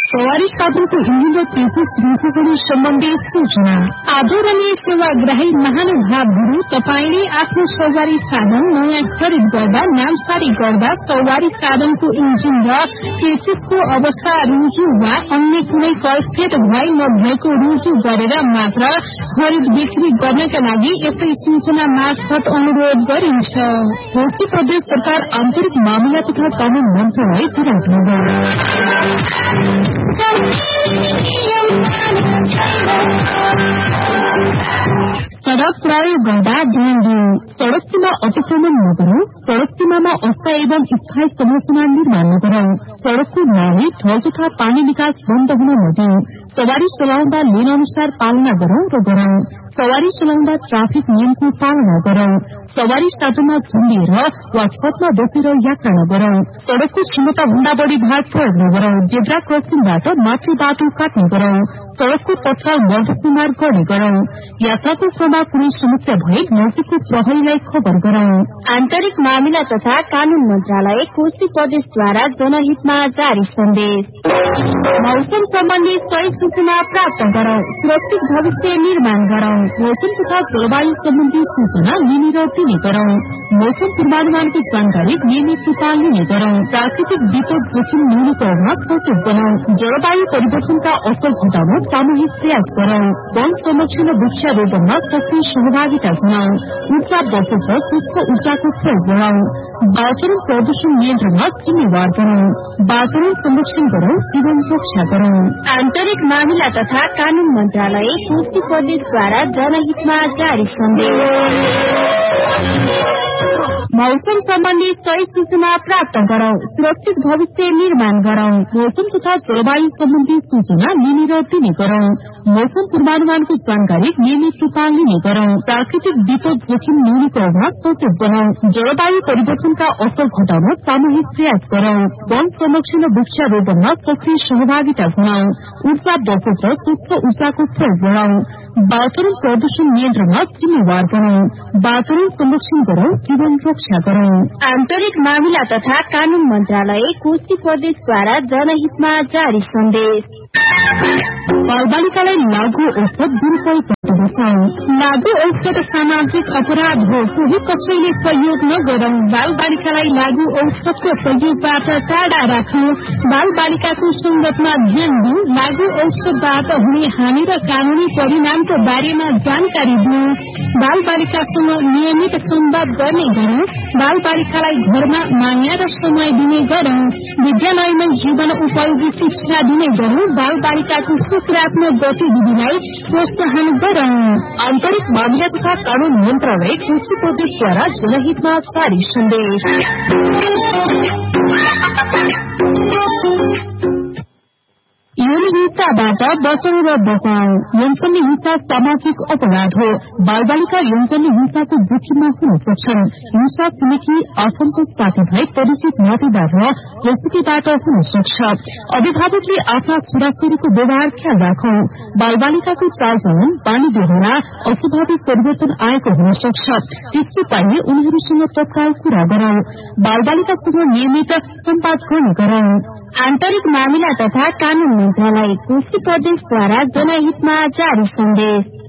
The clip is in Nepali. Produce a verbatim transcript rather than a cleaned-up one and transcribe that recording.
सवारी साधनको इन्जिन र तेलको श्रृङ्खला सम्बन्धी सूचना। आदरणीय सेवाग्राही महानुभावहरू, तपाईले आफ्नो सवारी साधन नयाँ खरिद गर्दा नामसारी गर्दा सवारी साधनको इन्जिन र चेसिसको अवस्था रुजु वा अन्य कुनै कैफियत भई नभएको रुजु गरेर मात्र खरिद बिक्री गर्नका लागि यस्तै सूचना मार्फत अनुरोध गरिन्छ। कोशी प्रदेश सरकार आन्तरिक मामिला तथा कानून मन्त्रालय विराटनगर। सड़क प्रयोग गर्दा ध्यान दिऊ। सड़क सीमा अतिक्रमण नगरौं। सड़क सीमामा अस्थायी एवं स्थायी संरचना निर्माण नगरौं। सड़कको नाली, ढल तथा पानी निकास बन्द हुन नदिऊ। सवारी चलाउँदा लेन अनुसार पालना गरौं र गरौं। सवारी चलाउँदा ट्राफिक नियमको पालना गरौं। सवारी साधनमा झुन्डिएर वा छतमा बसेर यात्रा नगरौं। सड़कको क्षमता भन्दा बढ़ी भार प्रयोग नगरौं। जेब्रा क्रसिङबाट माथि बाटो काट्ने गरौं। सड़कको तत्काल मर्दसुमार गर्ने गरौं। यात्राको क्रममा कुनै समस्या भए नजिकको प्रहरीलाई खबर गरौं। आन्तरिक मामिला तथा कानून मन्त्रालय कोशी प्रदेशद्वारा जनहितमा जारी सन्देश। मौसम सम्बन्धी सही सूचना प्राप्त गरौं। सुरक्षित भविष्य निर्माण गरौं। मौसम तथा जलवायु सम्बन्धी सूचना लिने र दिने गरौं। मौसम पूर्वानुमानको जानकारी नियमित रूपमा लिने गरौं। प्राकृतिक विपद जोखिम न्यूनीकरणमा सचेत बनाऊ। जलवायु परिवर्तनका असर घटाउन सामूहिक प्रयास गरौं। वन संरक्षण र वृक्षारोपणमा सक्रिय सहभागिता जनाऊ। ऊर्जा बचत र स्वच्छ ऊर्जाको प्रयोग बढ़ाऊ। वातावरण प्रदूषण नियन्त्रणमा जिम्मेवार गरौं। वातावरण संरक्षण गरौं, जीवन रक्षा गरौं। आन्तरिक मामिला तथा कानून मन्त्रालय कोशी प्रदेशद्वारा जनहितमा जारी सन्देश। मौसम सम्बन्धी सही सूचना प्राप्त गरौं। सुरक्षित भविष्य निर्माण गरौं। मौसम तथा जलवायु सम्बन्धी सूचना लिने र दिने गरौं। मौसम पूर्वानुमानको जानकारी नियमित रूपमा लिने गरौं। प्राकृतिक विपद जोखिम न्यूनीकरणमा सचेत बनाऊ। जलवायु परिवर्तनका असर घटाउन सामूहिक प्रयास गरौं। वन संरक्षण र वृक्षारोपणमा सक्रिय सहभागिता जनाऊ। ऊर्जा बचत र स्वच्छ ऊर्जाको प्रयोग बढ़ाऊ। वातावरण प्रदूषण नियन्त्रणमा जिम्मेवार बनाऊ। वातावरण संरक्षण गरौं, जीवन रक्षा गरौं। आन्तरिक मामिला तथा कानून मन्त्रालय कोशी प्रदेशद्वारा जनहितमा जारी सन्देश। बालबालिकालाई लागू औषध दुरूपयोग बचाऊ। लागू औषध सामाजिक अपराध हो, कोही कसैले प्रयोग नगरौं। बाल बालिकालाई लागू औषधको प्रयोगबाट टाढा राखौं। बाल बालिकाको संगतमा ध्यान दिऊ। लागू औषधबाट हुने हानि र कानूनी परिणामको बारेमा जानकारी दिऊ। बाल बालिकासँग नियमित संवाद गर्ने गरौं। बाल बालिकालाई घरमा माया र समय दिने गरौं। विद्यालयमा जीवन उपयोगी शिक्षा दिने गरौं। बाल बालिकाको सकारात्मक गतिविधिलाई प्रोत्साहन गरौं। आन्तरिक मामिला तथा कानून मन्त्रालय कोशी प्रदेशद्वारा जनहितमा जारी सन्देश। यौन हिंसाबाट बचाउ र बचाऊ। यौनजन्य हिंसा सामाजिक अपराध हो। बालबालिका यौनजन्य हिंसाको जोखिममा हुन सक्छन्। हिंसा छिमेकी, आफन्त, साथीभाइ, परिचित, नातेदार र जोसुकीबाट हुन सक्छ। अभिभावकले आफ्ना छोराछोरीको व्यवहार ख्याल राखौ। बालबालिकाको चालचलन, बानी व्यवहार अस्वाभाविक परिवर्तन आएको हुन सक्छ। त्यस्तो पाइए उनीहरूसँग तत्काल कुरा गरौं। बालबालिकासँग नियमित संवाद गर्ने गरौं। आन्तरिक मामिला तथा कानून मन्त्रालय कोशी प्रदेशद्वारा जनहितमा जारी सन्देश।